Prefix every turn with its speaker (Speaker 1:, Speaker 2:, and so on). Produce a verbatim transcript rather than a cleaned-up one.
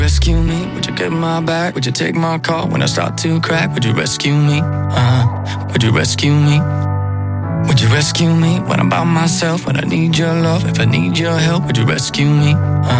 Speaker 1: Rescue me, would you get my back? Would you take my call when I start to crack? Would you rescue me? Uh, would you rescue me? Would you rescue me when I'm by myself? When I need your love, if I need your help, would you rescue me? Uh,